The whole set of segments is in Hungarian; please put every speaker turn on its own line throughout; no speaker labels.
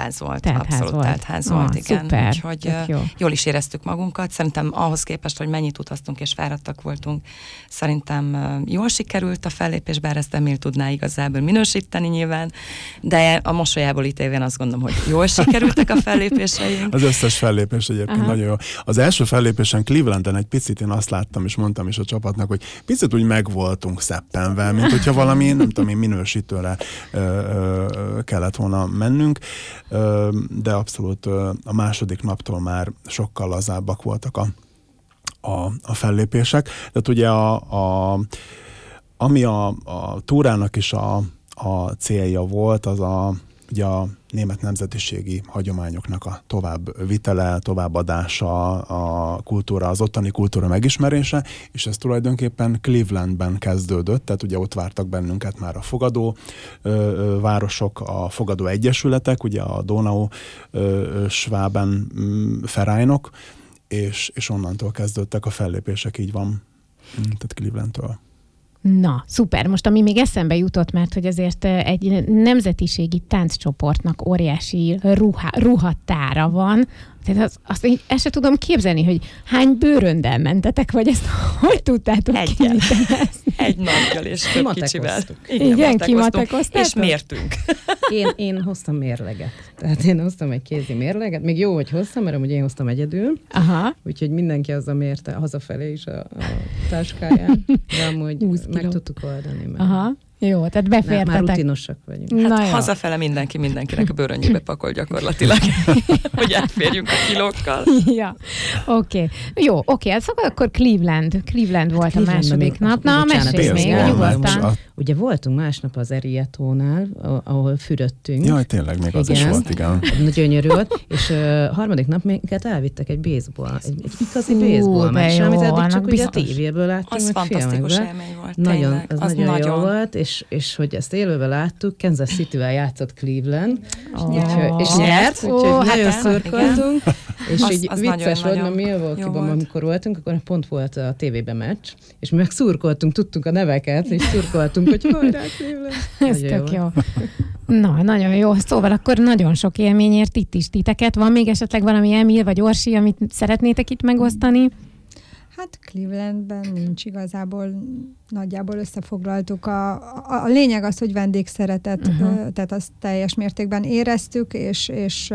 teltház volt, abszolút teltház volt, igen.
Szuper,
úgyhogy jól is éreztük magunkat. Szerintem ahhoz képest, hogy mennyit utaztunk és fáradtak voltunk, szerintem jól sikerült a fellépés, bár ezt Emil tudná igazából minősíteni nyilván, de a mosolyából ítélve azt gondolom, hogy jól sikerültek a fellépéseink.
Az összes fellépés egyébként nagyon jó. Az első fellépésen Clevelanden egy picit én azt láttam, és mondtam is a csapatnak, hogy picit úgy megvoltunk szeppenvel, mint hogyha valami, nem tudom én, minősítőre kellett volna mennünk, de abszolút a második naptól már sokkal lazábbak voltak a fellépések. Tehát ugye ami a túrának is a célja volt, az ugye a német nemzetiségi hagyományoknak a továbbvitele, továbbadása, az ottani kultúra megismerése, és ez tulajdonképpen Clevelandben kezdődött, tehát ugye ott vártak bennünket már a fogadó városok, a fogadó egyesületek, ugye a Donau Schwaben Vereinok, és onnantól kezdődtek a fellépések, így van, tehát Clevelandtől.
Na, szuper. Most ami még eszembe jutott, mert hogy azért egy nemzetiségi tánccsoportnak óriási ruhatára van, tehát azt én ezt se tudom képzelni, hogy hány bőröndel mentetek, vagy ezt hogy tudtátok kivitelezni?
Egy nagyjal és több kicsivel.
Igen, kimatekoztátok?
És mértünk.
Én hoztam mérleget. Tehát én hoztam egy kézi mérleget. Még jó, hogy hoztam, mert amúgy én hoztam egyedül.
Aha.
Úgyhogy mindenki azzal mérte hazafelé is a táskáján. De amúgy meg tudtuk oldani.
Aha. Jó, tehát befértetek.
Már rutinosak vagyunk.
Hát hazafele mindenkinek a bőröngyébe pakol gyakorlatilag, hogy átférjünk a kilókkal.
Ja, oké. Jó, oké, hát szóval akkor Cleveland volt a második nap. Na, mesélj még nyugodtan.
Ugye voltunk másnap az Erietónál, ahol fürödtünk.
Jaj, tényleg még az is volt, igen.
Gyönyörű volt, és harmadik nap minket elvittek egy baseball, egy igazi baseball meccs, amit eddig csak ugye a tévéből láttunk,
az fantasztikus élmény volt,
nagyon, az nagyon jó volt, és hogy ezt élőben láttuk, Kansas City-vel játszott Cleveland, és nyert, úgyhogy nagyon szurkoltunk, és így vicces volt, mert Milwaukee-ban, amikor voltunk, akkor pont volt a tévében meccs, és mi meg szurkoltunk, tudtunk a neveket, és szurkoltunk, hogy hajrá Cleveland.
Ez tök jó. Na, nagyon jó. Szóval akkor nagyon sok élményért itt is titeket. Van még esetleg valami Emil vagy Orsi, amit szeretnétek itt megosztani?
Hát Clevelandben nincs igazából, nagyjából összefoglaltuk. A lényeg az, hogy vendégszeretet, tehát azt teljes mértékben éreztük, és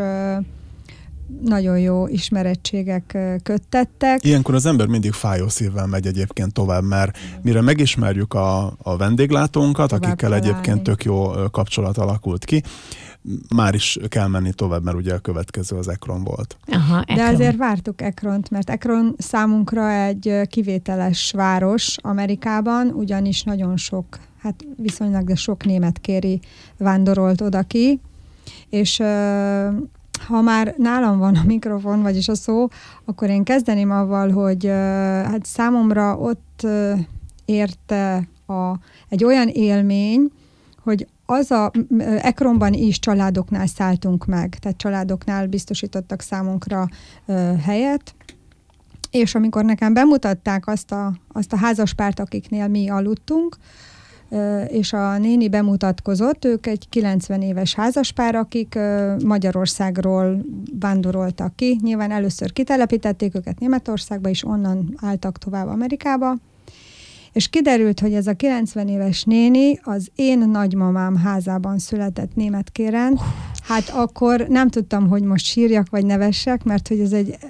nagyon jó ismerettségek köttettek.
Ilyenkor az ember mindig fájó szívvel megy egyébként tovább, mert mire megismerjük a vendéglátónkat, tovább akikkel egyébként tök jó kapcsolat alakult ki, már is kell menni tovább, mert ugye a következő az Akron volt.
Aha,
de azért vártuk Akront, mert Akron számunkra egy kivételes város Amerikában, ugyanis nagyon sok, hát viszonylag de sok német kéri vándorolt oda ki, és ha már nálam van a mikrofon, vagyis a szó, akkor én kezdeném avval, hogy hát számomra ott érte egy olyan élmény, hogy Akronban is családoknál szálltunk meg, tehát családoknál biztosítottak számunkra helyet, és amikor nekem bemutatták azt a házaspárt, akiknél mi aludtunk, és a néni bemutatkozott, ők egy 90 éves házaspár, akik Magyarországról vándoroltak ki. Nyilván először kitelepítették őket Németországba, és onnan álltak tovább Amerikába. És kiderült, hogy ez a 90 éves néni az én nagymamám házában született Németkéren. Hát akkor nem tudtam, hogy most sírjak vagy nevessek, mert hogy ez egy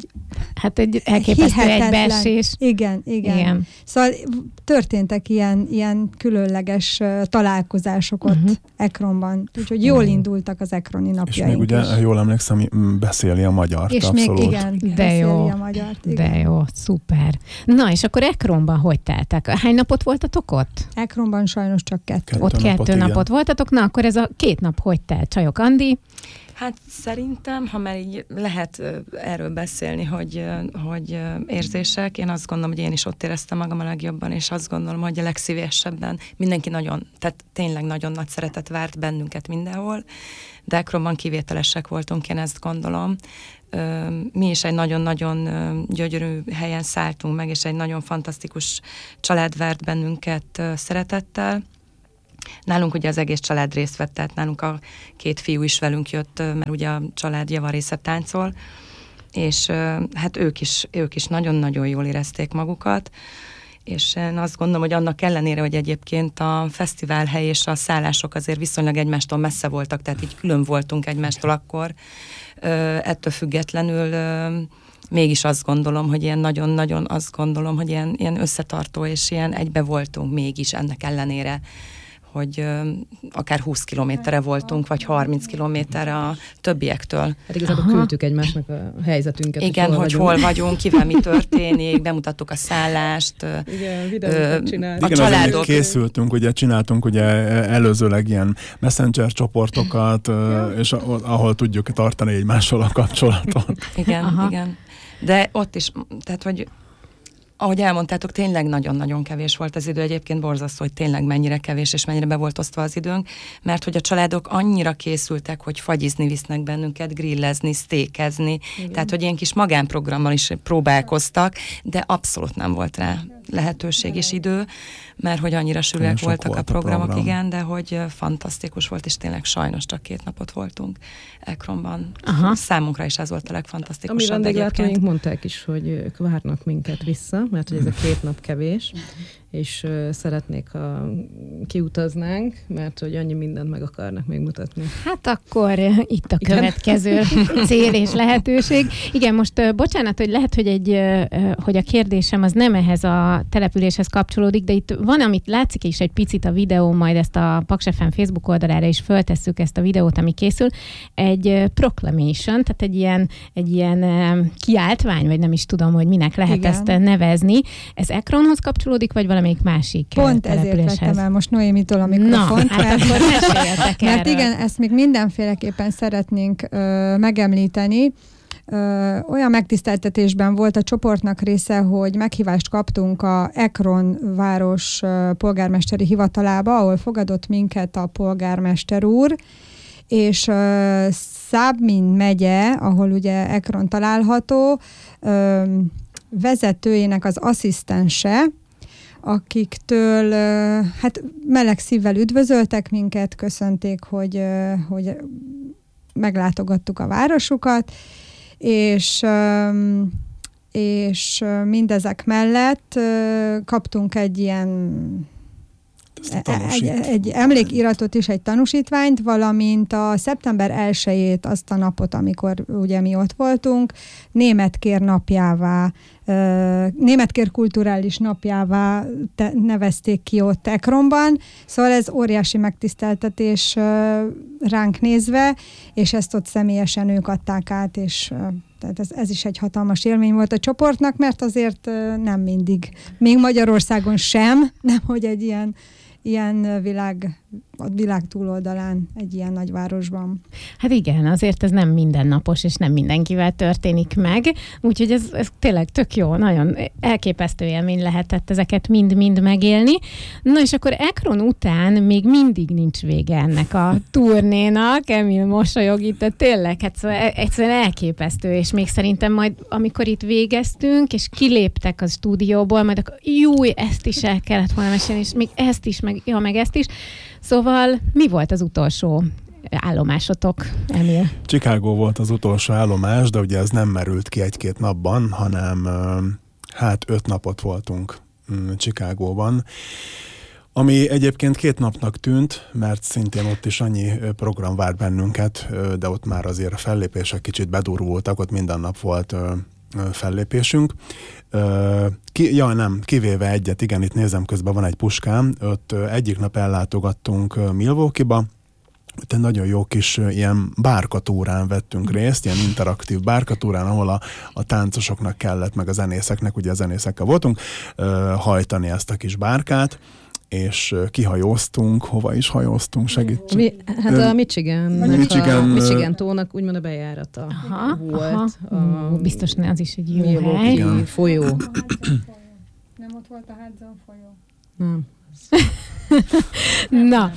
elképesztő egybeesés.
Igen. Szóval történtek ilyen különleges találkozások ott Akronban. Úgyhogy jól indultak az akroni napjaink.
És még ugye, jól emlékszem, beszéli a magyart.
És
abszolút.
még igen,
de
beszéli
jó.
a magyart. Igen.
De jó, szuper. Na, és akkor Akronban hogy teltek? Hány napot voltatok ott?
Akronban sajnos csak 2.
Ott 2 napot voltatok. Na, akkor ez a 2 nap hogy telt? Csajok, Andi?
Hát szerintem, ha már így lehet erről beszélni, hogy érzések, én azt gondolom, hogy én is ott éreztem magam a legjobban, és azt gondolom, hogy a legszívesebben mindenki tehát tényleg nagyon nagy szeretet várt bennünket mindenhol, de Akronban kivételesek voltunk, én ezt gondolom. Mi is egy nagyon-nagyon gyönyörű helyen szálltunk meg, és egy nagyon fantasztikus család várt bennünket szeretettel. Nálunk ugye az egész család részt vett, tehát nálunk a 2 fiú is velünk jött, mert ugye a család javarésze táncol, és hát ők is nagyon-nagyon jól érezték magukat, és én azt gondolom, hogy annak ellenére, hogy egyébként a fesztiválhely és a szállások azért viszonylag egymástól messze voltak, tehát így külön voltunk egymástól akkor, ettől függetlenül mégis azt gondolom, hogy ilyen nagyon-nagyon azt gondolom, hogy ilyen összetartó és ilyen egybe voltunk mégis ennek ellenére, hogy akár 20 kilométerre voltunk, vagy 30 kilométerre a többiektől.
Hát igazából küldtük egymásnak a helyzetünket.
Igen, hogy hol vagyunk, kivel mi történik, bemutattuk a szállást.
Igen, videókat csináltunk.
A családok. Készültünk, ugye csináltunk ugye előzőleg ilyen messenger csoportokat, és ahol tudjuk tartani egymással a kapcsolatot.
Igen. De ott is, tehát, hogy ahogy elmondtátok, tényleg nagyon-nagyon kevés volt az idő. Egyébként borzasztó, hogy tényleg mennyire kevés, és mennyire be volt osztva az időnk, mert hogy a családok annyira készültek, hogy fagyizni visznek bennünket, grillezni, sztékezni. Tehát, hogy ilyen kis magánprogrammal is próbálkoztak, de abszolút nem volt rá lehetőség és idő, mert hogy annyira sűrűek voltak a programok, igen, de hogy fantasztikus volt, és tényleg sajnos csak 2 napot voltunk Ekronban. Számunkra is ez volt a legfantasztikusabb.
A mi vendéglátóink mondták is, hogy ők várnak minket vissza, mert hogy ez a 2 nap kevés, és szeretnék, ha kiutaznánk, mert hogy annyi mindent meg akarnak még mutatni.
Hát akkor itt a következő cél és lehetőség. Igen, most bocsánat, hogy lehet, hogy a kérdésem az nem ehhez a településhez kapcsolódik, de itt van, amit látszik is egy picit a videó, majd ezt a Paks FM Facebook oldalára is föltesszük ezt a videót, ami készül. Egy proclamation, tehát egy ilyen kiáltvány, vagy nem is tudom, hogy minek lehet ezt nevezni. Ez Ekronhoz kapcsolódik, vagy valamelyik másik
pont településhez? Ezért vettem el most Noémitől a mikrofont.
Hát akkor meséljetek erről.
Mert igen, ezt még mindenféleképpen szeretnénk megemlíteni. Olyan megtiszteltetésben volt a csoportnak része, hogy meghívást kaptunk a Ekron város polgármesteri hivatalába, ahol fogadott minket a polgármester úr, és Szabmin megye, ahol ugye Ekron található, vezetőjének az asszisztense, akiktől hát meleg szívvel üdvözöltek minket, köszönték, hogy meglátogattuk a városukat, és mindezek mellett kaptunk egy ilyen egy emlékiratot is, egy tanúsítványt, valamint a szeptember 1-ét, azt a napot, amikor ugye mi ott voltunk, Németkér napjává, Németkér kulturális napjává nevezték ki ott Ekronban, szóval ez óriási megtiszteltetés ránk nézve, és ezt ott személyesen ők adták át, és tehát ez is egy hatalmas élmény volt a csoportnak, mert azért nem mindig, még Magyarországon sem, nem hogy egy ilyen világ túloldalán, egy ilyen nagyvárosban.
Hát igen, azért ez nem mindennapos, és nem mindenkivel történik meg, úgyhogy ez tényleg tök jó, nagyon elképesztő élmény lehetett ezeket mind-mind megélni. Na és akkor Ekron után még mindig nincs vége ennek a turnénak, Emil mosolyog itt, de tényleg, hát szóval egyszerűen elképesztő, és még szerintem majd, amikor itt végeztünk, és kiléptek a stúdióból, majd akkor ezt is el kellett volna mesélni, és még ezt is, meg ezt is. Szóval mi volt az utolsó állomásotok, Emil?
Chicago volt az utolsó állomás, de ugye ez nem merült ki 1-2 napban, hanem 5 napot voltunk Chicagóban. Ami egyébként 2 napnak tűnt, mert szintén ott is annyi program vár bennünket, de ott már azért a fellépések kicsit bedurvultak, ott minden nap volt fellépésünk. Kivéve egyet, igen, itt nézem, közben van egy puskám, ott egyik nap ellátogattunk Milwaukee-ba, ott egy nagyon jó kis ilyen bárkatúrán vettünk részt, ilyen interaktív bárkatúrán, ahol a táncosoknak kellett, meg a zenészeknek, ugye a zenészekkel voltunk, hajtani ezt a kis bárkát, és kihajóztunk, hova is hajóztunk, segítség.
A Michigan tónak úgymond a bejárata volt.
Biztos az is egy jó hely.
Folyó.
Nem ott volt a Hudson folyó?
Nem.
Na.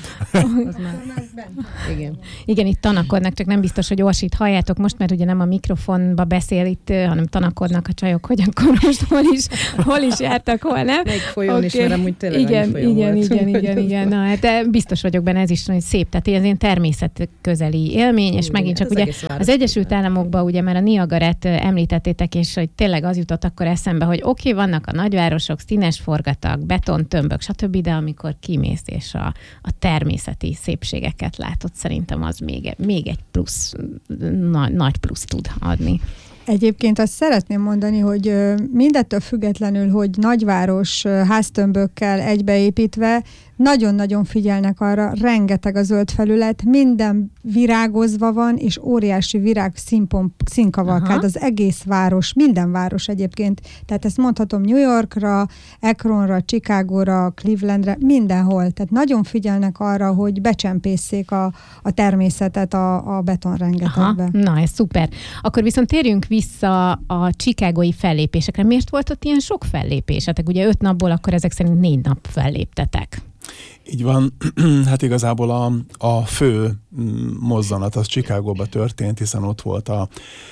Igen,
itt tanakodnak, csak nem biztos, hogy Orsit halljátok most, mert ugye nem a mikrofonba beszél itt, hanem tanakodnak a csajok, hogy akkor most hol is jártak, hol nem.
Melyik folyón is, mert amúgy tényleg
igen. Na, hát de biztos vagyok benne, ez is nagyon szép. Tehát ez ilyen természetközeli élmény, és megint csak ugye az Egyesült Államokban, ugye már a Niagarát említettétek, és hogy tényleg az jutott akkor eszembe, hogy oké, vannak a nagyvárosok, színes forgatag, betontömbök, stb., de amikor kimész és a természeti szépségeket látod, szerintem az még egy plusz, nagy plusz tud adni.
Egyébként azt szeretném mondani, hogy mindettől függetlenül, hogy nagyváros háztömbökkel egybeépítve, nagyon-nagyon figyelnek arra, rengeteg a zöld felület, minden virágozva van, és óriási virág színkavalkád, az egész város, minden város egyébként. Tehát ezt mondhatom New Yorkra, Akronra, Chicagóra, Clevelandre, mindenhol. Tehát nagyon figyelnek arra, hogy becsempészszék a természetet a betonrengetegbe.
Na, ez szuper. Akkor viszont térjünk vissza a chicagói fellépésekre. Miért volt ott ilyen sok fellépésetek? Ugye 5 napból, akkor ezek szerint 4 nap felléptetek.
Így van, hát igazából a fő mozzanat az Chicagóba történt, hiszen ott volt a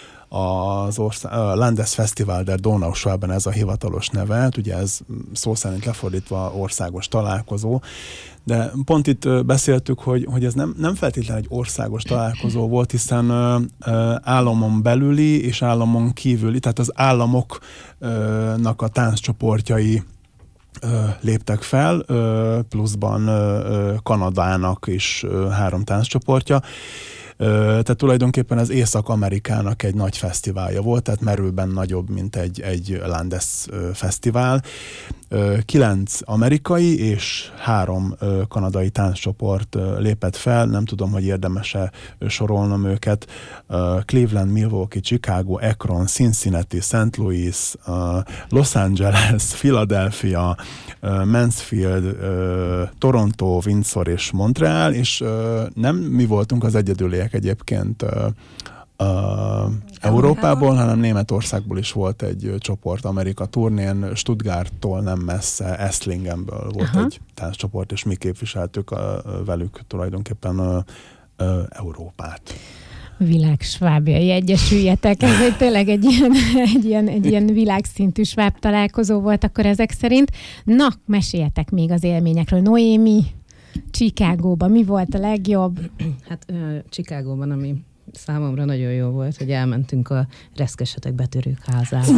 Landesfestival der Donauschwaben, ez a hivatalos neve, ugye ez szó szerint lefordítva országos találkozó, de pont itt beszéltük, hogy ez nem feltétlenül egy országos találkozó volt, hiszen államon belüli és államon kívüli, tehát az államoknak a tánccsoportjai léptek fel, pluszban Kanadának is 3 tánccsoportja. Tehát tulajdonképpen ez Észak-Amerikának egy nagy fesztiválja volt, tehát merőben nagyobb, mint egy Landes fesztivál. 9 amerikai és 3 kanadai tánccsoport lépett fel, nem tudom, hogy érdemes-e sorolnom őket. Cleveland, Milwaukee, Chicago, Akron, Cincinnati, St. Louis, Los Angeles, Philadelphia, Mansfield, Toronto, Windsor és Montreal, és nem mi voltunk az egyedüliek egyébként Európából, hanem Németországból is volt egy csoport Amerika turnén, Stuttgarttól nem messze, Esslingenből volt egy tánccsoport, és mi képviseltük velük tulajdonképpen Európát.
Világ svábjai egyesüljetek. Ez tényleg egy ilyen világszintű sváb találkozó volt akkor ezek szerint. Na, meséljetek még az élményekről. Noémi, Chicagóban mi volt a legjobb?
Hát Chicagóban, ami számomra nagyon jó volt, hogy elmentünk a Reszkesetek betörők házához.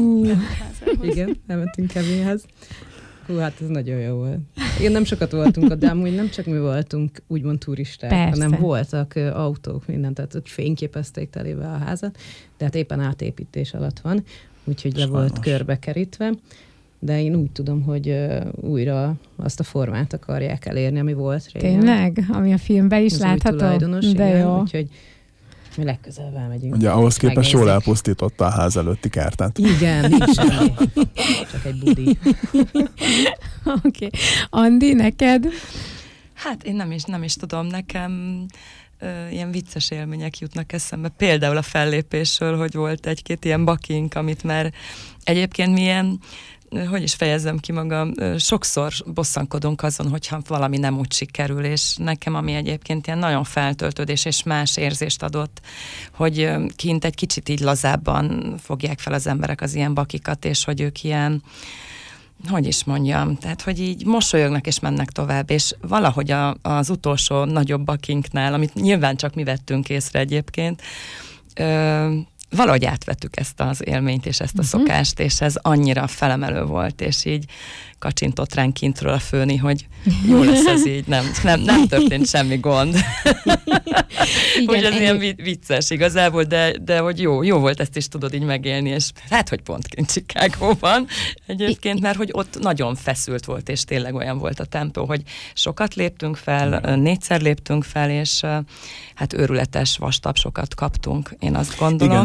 Igen, elmentünk Kevinhez. Hú, hát ez nagyon jó volt. Igen, nem sokat voltunk ott, de amúgy nem csak mi voltunk úgymond turisták, hanem voltak autók, minden, tehát ott fényképezték telébe a házat, de hát éppen átépítés alatt van, úgyhogy le volt körbekerítve. De én úgy tudom, hogy újra azt a formát akarják elérni, ami volt régen.
Tényleg? Ami a filmben is
az
látható?
Tulajdonos,
de
igen,
jó.
Úgyhogy mi legközelebb elmegyünk.
Ugye ahhoz képest jól elpusztította a ház előtti kertet.
Igen, nincs semmi. Csak egy budi.
Oké. Andi, neked?
Hát én nem is tudom, nekem ilyen vicces élmények jutnak eszembe. Például a fellépésről, hogy volt egy-két ilyen bakink, amit már egyébként milyen, hogy is fejezzem ki magam, sokszor bosszankodunk azon, hogyha valami nem úgy sikerül, és nekem ami egyébként ilyen nagyon feltöltődés és más érzést adott, hogy kint egy kicsit így lazábban fogják fel az emberek az ilyen bakikat, és hogy ők ilyen, hogy is mondjam, tehát, hogy így mosolyognak és mennek tovább, és valahogy az utolsó nagyobb bakinknál, amit nyilván csak mi vettünk észre egyébként, valahogy átvettük ezt az élményt és ezt a szokást, és ez annyira felemelő volt, és így kacsintott ránk kintről a főni, hogy jó lesz ez így, nem történt semmi gond. Hogy ez ilyen vicces igazából, de hogy jó volt ezt is tudod így megélni, és hát, hogy pont kint Chicagóban egyébként, mert hogy ott nagyon feszült volt, és tényleg olyan volt a tempó, hogy sokat léptünk fel, 4-szer léptünk fel, és hát őrületes vastapsokat kaptunk, én azt gondolom.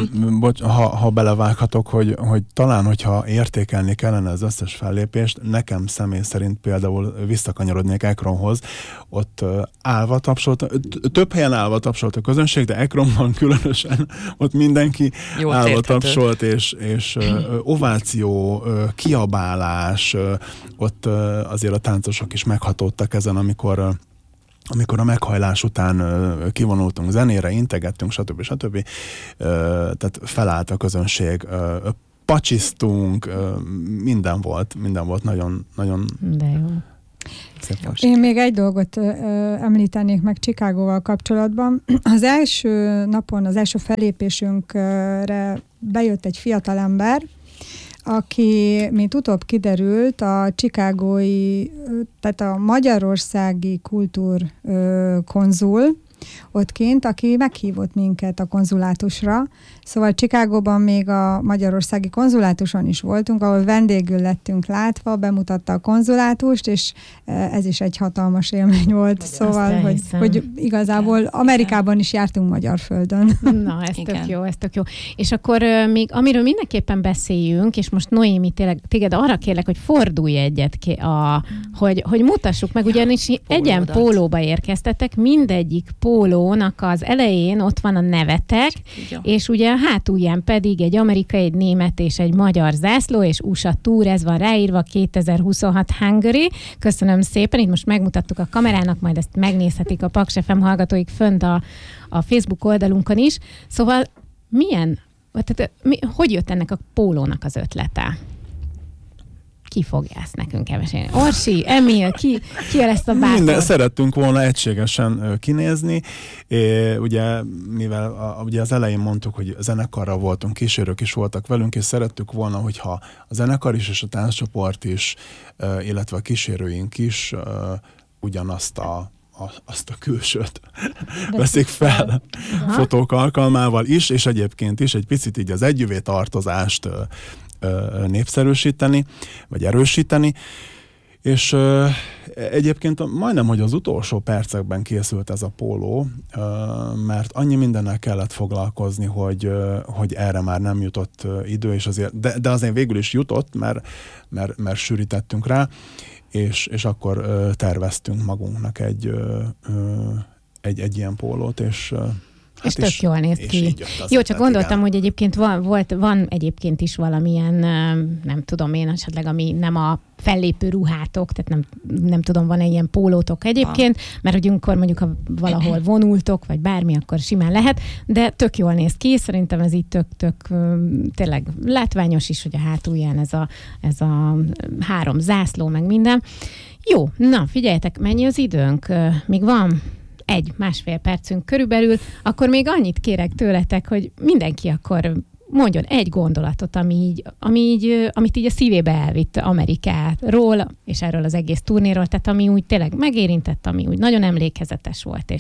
ha belevághatok, hogy talán, hogyha értékelni kellene az összes fellépést, nekem személy szerint például visszakanyarodnék Akronhoz, ott állva tapsolt, több helyen állva tapsolt a közönség, de Akronban különösen ott mindenki állva tapsolt, és ováció, kiabálás, ott azért a táncosok is meghatódtak ezen, amikor a meghajlás után kivonultunk zenére, integettünk, stb. Tehát felállt a közönség, pacsisztunk, minden volt nagyon, nagyon
de jó.
szép.
Én még egy dolgot említenék meg Chicagóval kapcsolatban. Az első napon, az első fellépésünkre bejött egy fiatalember, aki, mint utóbb kiderült, a chicagói, tehát a magyarországi kultúrkonzul ott kint, aki meghívott minket a konzulátusra. Szóval Chicagóban még a magyarországi konzulátuson is voltunk, ahol vendégül lettünk látva, bemutatta a konzulátust, és ez is egy hatalmas élmény volt. Szóval, hogy igazából Amerikában is jártunk magyar földön.
Na, ez tök jó. És akkor még, amiről mindenképpen beszéljünk, és most Noémi, téged arra kérlek, hogy fordulj egyet, hogy mutassuk meg, ugyanis egyen pólóba érkeztetek, mindegyik pólónak az elején ott van a nevetek, és ugye a hátulján pedig egy amerikai, egy német és egy magyar zászló, és USA Tour, ez van ráírva, 2026 Hungary. Köszönöm szépen, itt most megmutattuk a kamerának, majd ezt megnézhetik a Paks FM hallgatóik fönt a Facebook oldalunkon is. Szóval hogy jött ennek a pólónak az ötlete? Ki fogja ezt nekünk kevesélni? Orsi, Emil, ki lesz a bátor?
Minden, szerettünk volna egységesen kinézni. Ugye, mivel ugye az elején mondtuk, hogy zenekarra voltunk, kísérők is voltak velünk, és szerettük volna, hogyha a zenekar is, és a tánccsoport is, illetve a kísérőink is ugyanazt a külsőt veszik fel fotók alkalmával is, és egyébként is egy picit így az együvé tartozást népszerűsíteni, vagy erősíteni, és egyébként majdnem, hogy az utolsó percekben készült ez a póló, mert annyi mindennel kellett foglalkozni, hogy erre már nem jutott idő, és azért, de azért végül is jutott, mert sűrítettünk rá, és akkor terveztünk magunknak egy ilyen pólót, és
és tök jól néz ki. Jó, csak gondoltam, igen, hogy egyébként van egyébként is valamilyen, nem tudom én, esetleg ami nem a fellépő ruhátok, tehát nem tudom, van-e ilyen pólótok egyébként, mert hogy amikor mondjuk, ha valahol vonultok, vagy bármi, akkor simán lehet, de tök jól néz ki, szerintem ez így tök tényleg látványos is, hogy a hátulján ez a 3 zászló, meg minden. Jó, na figyeljetek, mennyi az időnk? Még van 1-1,5 percünk körülbelül, akkor még annyit kérek tőletek, hogy mindenki akkor mondjon egy gondolatot, amit így a szívébe elvitt Amerikáról, és erről az egész turnéról, tehát ami úgy tényleg megérintett, ami úgy nagyon emlékezetes volt,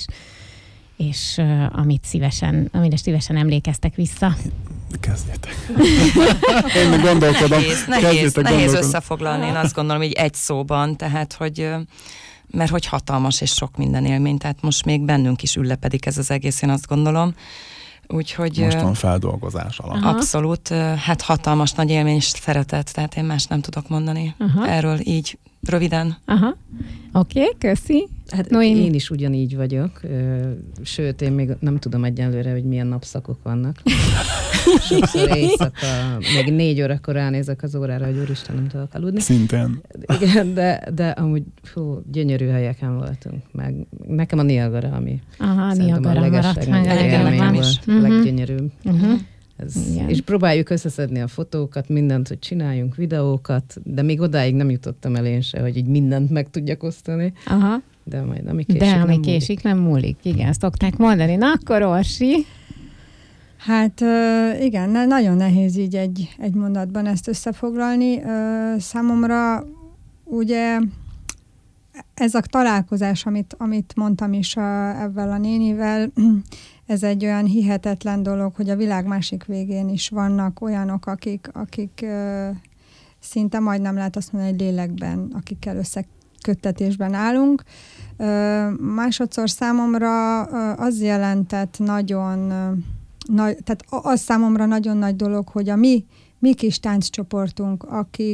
és amire szívesen emlékeztek vissza.
Kezdjétek. Én gondolkodom.
Nehéz összefoglalni, én azt gondolom, hogy egy szóban, tehát, mert hogy hatalmas és sok minden élmény, tehát most még bennünk is üllepedik ez az egész, én azt gondolom. Úgyhogy...
Most van feldolgozás alatt.
Abszolút, hát hatalmas nagy élmény és szeretet, tehát én más nem tudok mondani erről így röviden.
Oké, köszi.
Hát én is ugyanígy vagyok, sőt, én még nem tudom egyenlőre, hogy milyen napszakok vannak. Sokszor éjszaka, még 4 órakor ránézek az órára, hogy úristen, nem tudok aludni.
Szintén.
Igen, de amúgy gyönyörű helyeken voltunk. Meg nekem a Niagara, ami
Niagara
a legeslegélmény volt, leggyönyörűbb. És próbáljuk összeszedni a fotókat, mindent, hogy csináljunk videókat, de még odáig nem jutottam el én se, hogy így mindent meg tudjak osztani. De majd ami késik,
nem múlik. Igen, ezt szokták mondani. Na akkor Orsi.
Hát igen, nagyon nehéz így egy mondatban ezt összefoglalni. Számomra ugye ez a találkozás, amit mondtam is ezzel a nénivel, ez egy olyan hihetetlen dolog, hogy a világ másik végén is vannak olyanok, akik szinte majdnem lehet azt mondani, hogy lélekben, akikkel összeköttetésben állunk. Másodszor számomra az jelentett nagyon tehát az számomra nagyon nagy dolog, hogy a mi kis tánccsoportunk,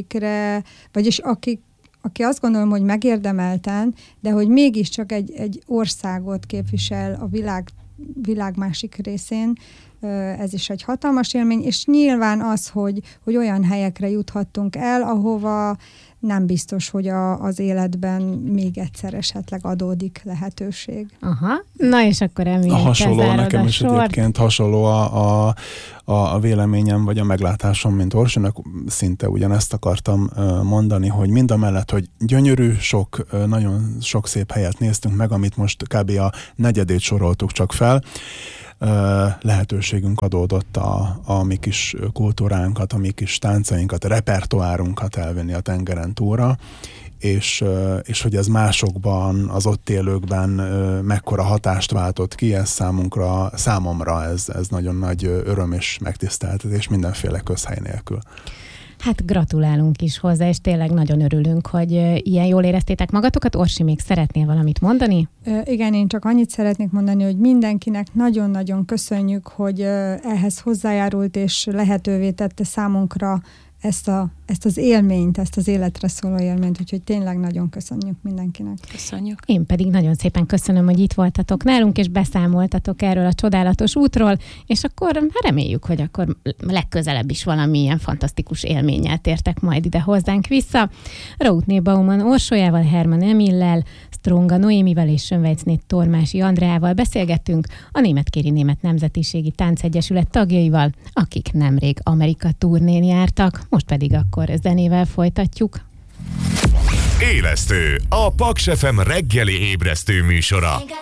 aki azt gondolom, hogy megérdemelten, de hogy mégiscsak egy országot képvisel a világ másik részén, ez is egy hatalmas élmény, és nyilván az, hogy olyan helyekre juthattunk el, ahova nem biztos, hogy az életben még egyszer esetleg adódik lehetőség.
Aha, na és akkor emiatt
hasonló, nekem is egyébként hasonló a véleményem, vagy a meglátásom, mint Orsinak, szinte ugyanezt akartam mondani, hogy mindamellett, hogy gyönyörű, nagyon sok szép helyet néztünk meg, amit most kb. A negyedét soroltuk csak fel, lehetőségünk adódott a mi kis kultúránkat, a mi kis táncainkat, a repertoárunkat elvinni a tengeren túlra, és hogy ez másokban, az ott élőkben mekkora hatást váltott ki, ez számomra ez nagyon nagy öröm és megtiszteltetés mindenféle közhely nélkül.
Hát gratulálunk is hozzá, és tényleg nagyon örülünk, hogy ilyen jól éreztétek magatokat. Orsi, még szeretnél valamit mondani?
Igen, én csak annyit szeretnék mondani, hogy mindenkinek nagyon-nagyon köszönjük, hogy ehhez hozzájárult, és lehetővé tette számunkra ezt az élményt, ezt az életre szóló élményt, úgyhogy tényleg nagyon köszönjük mindenkinek.
Köszönjük.
Én pedig nagyon szépen köszönöm, hogy itt voltatok nálunk, és beszámoltatok erről a csodálatos útról, és akkor reméljük, hogy akkor legközelebb is valamilyen fantasztikus élménnyel tértek majd ide hozzánk vissza. Rautné Baumann Orsolyával, Hermann Emillel, Stronga Noémivel és Sönvejcné Tormási Andreával beszélgettünk, a Németkéri Német Nemzetiségi Táncegyesület tagjaival, akik nemrég Amerika turnén jártak, most pedig akkor zenével folytatjuk.
Élesztő, a Paks FM reggeli ébresztő műsora.